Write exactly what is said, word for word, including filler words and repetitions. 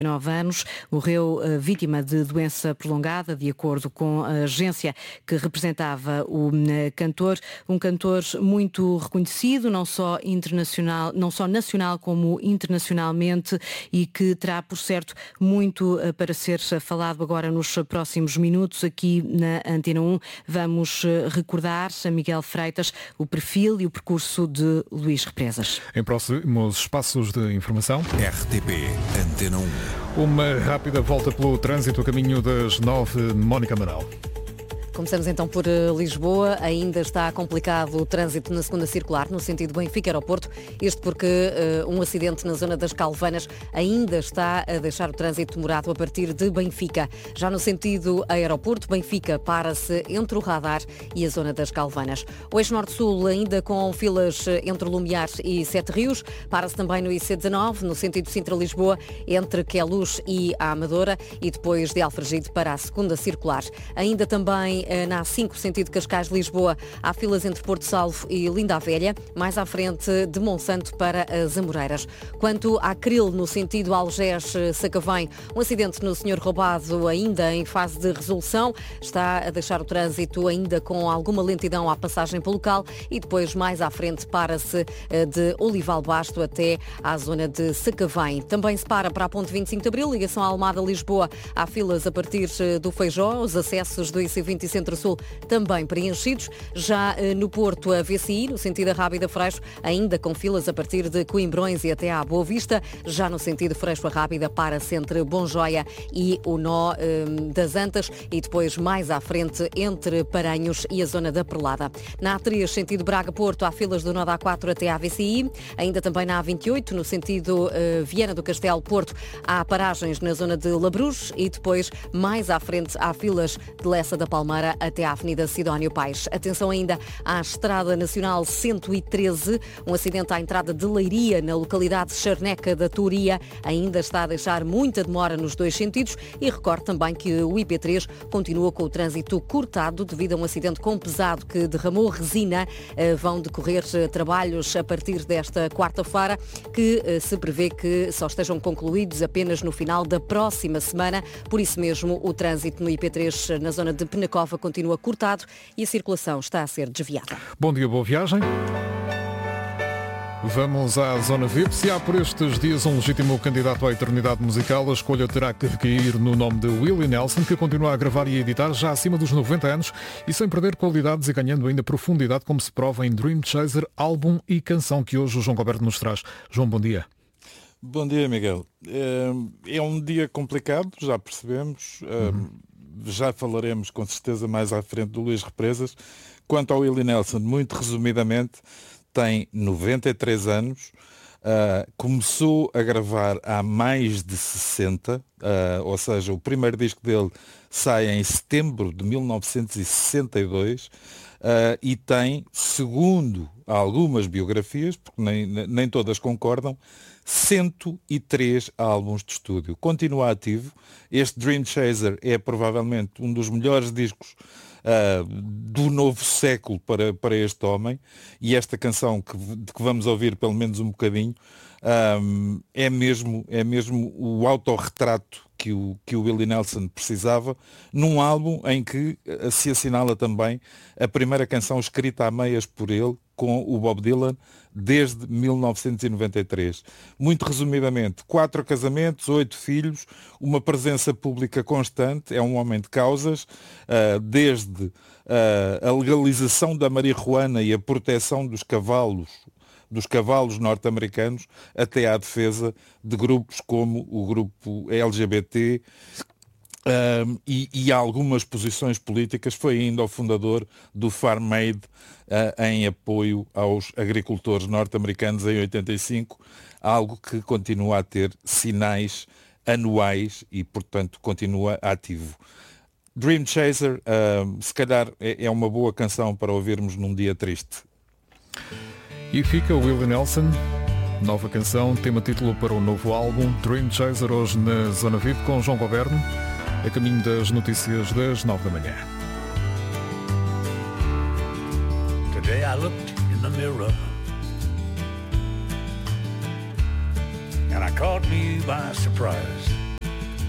nove anos, morreu uh, vítima de doença prolongada, de acordo com a agência que representava o uh, cantor, um cantor muito reconhecido, não só internacional, não só nacional como internacionalmente, e que terá, por certo, muito uh, para ser falado agora nos próximos minutos. Aqui na Antena um vamos uh, recordar a Miguel Freitas o perfil e o percurso de Luís Represas. Em próximos espaços de informação, R T P Antena um. Uma rápida volta pelo trânsito a caminho das nove. Mónica Amaral. Começamos então por Lisboa. Ainda está complicado o trânsito na segunda circular, no sentido Benfica-Aeroporto. Isto porque uh, um acidente na zona das Calvanas ainda está a deixar o trânsito demorado a partir de Benfica. Já no sentido Aeroporto, Benfica para-se entre o radar e a zona das Calvanas. O eixo norte-sul ainda com filas entre Lumiar e Sete Rios. Para-se também no I C dezanove, no sentido Sintra-Lisboa, entre Queluz e a Amadora, e depois de Alfragide para a segunda circular. Ainda também na A cinco, sentido Cascais-Lisboa, há filas entre Porto Salvo e Linda a Velha, mais à frente de Monsanto para as Amoreiras. Quanto à Cril, no sentido Algés-Sacavém, um acidente no Senhor Roubado ainda em fase de resolução, está a deixar o trânsito ainda com alguma lentidão à passagem pelo local, e depois mais à frente para-se de Olival Basto até à zona de Sacavém. Também se para para a ponte vinte e cinco de Abril, ligação à Almada-Lisboa, há filas a partir do Feijó, os acessos do I C vinte e Centro-Sul também preenchidos. Já no Porto, a V C I, no sentido Rábida Freixo, ainda com filas a partir de Coimbrões e até à Boa Vista. Já no sentido Freixo a Rábida, para-se entre Bonjoia e o nó um, das Antas, e depois mais à frente entre Paranhos e a zona da Perlada. Na A três, sentido Braga-Porto, há filas do nó da A quatro até à V C I. Ainda também na A vinte e oito, no sentido uh, Viana do Castelo-Porto, há paragens na zona de Labruz, e depois mais à frente há filas de Lessa da Palmeira até à Avenida Sidónio Paes. Atenção ainda à Estrada Nacional cento e treze, um acidente à entrada de Leiria, na localidade Charneca da Touria, ainda está a deixar muita demora nos dois sentidos, e recordo também que o I P três continua com o trânsito cortado devido a um acidente com pesado que derramou resina. Vão decorrer trabalhos a partir desta quarta-feira, que se prevê que só estejam concluídos apenas no final da próxima semana. Por isso mesmo, o trânsito no I P três na zona de Penacova continua cortado e a circulação está a ser desviada. Bom dia, boa viagem. Vamos à Zona V I P. Se há por estes dias um legítimo candidato à eternidade musical, a escolha terá que recair no nome de Willie Nelson, que continua a gravar e a editar já acima dos noventa anos e sem perder qualidades e ganhando ainda profundidade, como se prova em Dream Chaser, álbum e canção que hoje o João Roberto nos traz. João, bom dia. Bom dia, Miguel. É um dia complicado, já percebemos. Uhum. Já falaremos com certeza mais à frente do Luís Represas. Quanto ao Willie Nelson, muito resumidamente, tem noventa e três anos, uh, começou a gravar há mais de sessenta, uh, ou seja, o primeiro disco dele sai em setembro de mil novecentos e sessenta e dois, uh, e tem, segundo algumas biografias, porque nem, nem todas concordam, cento e três álbuns de estúdio. Continua ativo. Este Dream Chaser é provavelmente um dos melhores discos uh, do novo século para, para este homem, e esta canção que, de que vamos ouvir pelo menos um bocadinho um, é, mesmo, é mesmo o autorretrato que o, que o Willie Nelson precisava, num álbum em que se assinala também a primeira canção escrita a meias por ele com o Bob Dylan desde mil novecentos e noventa e três. Muito resumidamente, quatro casamentos, oito filhos, uma presença pública constante, é um homem de causas, desde a legalização da marihuana e a proteção dos cavalos, dos cavalos norte-americanos, até à defesa de grupos como o grupo L G B T, Um, e, e algumas posições políticas. Foi ainda o fundador do Farm Aid, uh, em apoio aos agricultores norte-americanos em oitenta e cinco, algo que continua a ter sinais anuais e, portanto, continua ativo. Dream Chaser, uh, se calhar é, é uma boa canção para ouvirmos num dia triste. E fica o Willie Nelson, nova canção, tema-título para o novo álbum Dream Chaser, hoje na Zona V I P com João Goberno, a caminho das notícias das nove da manhã. Today I looked in the mirror and I caught me by surprise.